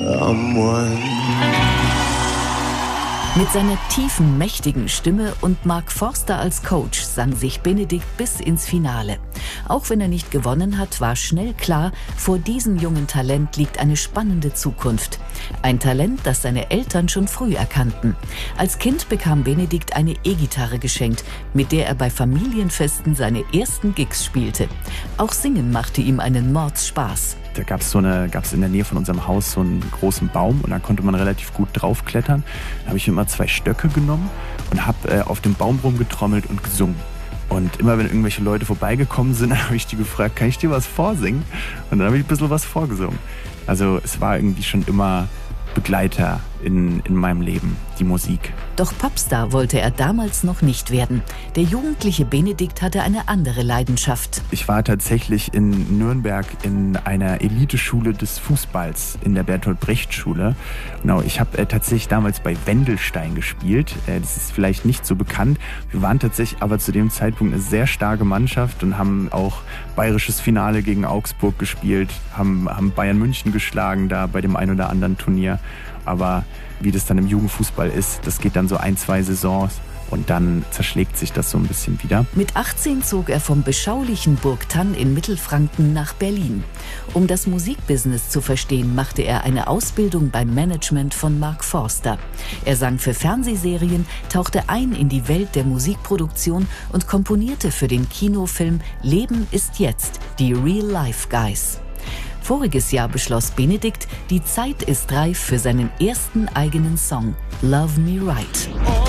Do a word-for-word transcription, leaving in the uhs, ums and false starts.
someone. Mit seiner tiefen, mächtigen Stimme und Mark Forster als Coach sang sich Benedikt bis ins Finale. Auch wenn er nicht gewonnen hat, war schnell klar, vor diesem jungen Talent liegt eine spannende Zukunft. Ein Talent, das seine Eltern schon früh erkannten. Als Kind bekam Benedikt eine E-Gitarre geschenkt, mit der er bei Familienfesten seine ersten Gigs spielte. Auch Singen machte ihm einen Mordsspaß. Da gab es so eine, gab's in der Nähe von unserem Haus so einen großen Baum und da konnte man relativ gut draufklettern. Da habe ich immer zwei Stöcke genommen und habe äh, auf dem Baum rumgetrommelt und gesungen. Und immer wenn irgendwelche Leute vorbeigekommen sind, habe ich die gefragt, kann ich dir was vorsingen? Und dann habe ich ein bisschen was vorgesungen. Also es war irgendwie schon immer Begleiter in, in meinem Leben, die Musik. Doch Popstar wollte er damals noch nicht werden. Der jugendliche Benedikt hatte eine andere Leidenschaft. Ich war tatsächlich in Nürnberg in einer Eliteschule des Fußballs, in der Bertolt-Brecht-Schule. Genau, ich habe äh, tatsächlich damals bei Wendelstein gespielt. Äh, das ist vielleicht nicht so bekannt. Wir waren tatsächlich aber zu dem Zeitpunkt eine sehr starke Mannschaft und haben auch bayerisches Finale gegen Augsburg gespielt, haben, haben Bayern München geschlagen da bei dem ein oder anderen Turnier. Aber wie das dann im Jugendfußball ist, das geht dann so ein, zwei Saisons und dann zerschlägt sich das so ein bisschen wieder. Mit achtzehn zog er vom beschaulichen Burgthann in Mittelfranken nach Berlin. Um das Musikbusiness zu verstehen, machte er eine Ausbildung beim Management von Mark Forster. Er sang für Fernsehserien, tauchte ein in die Welt der Musikproduktion und komponierte für den Kinofilm Leben ist jetzt, die Real Life Guys. Voriges Jahr beschloss Benedikt, die Zeit ist reif für seinen ersten eigenen Song, Love Me Right.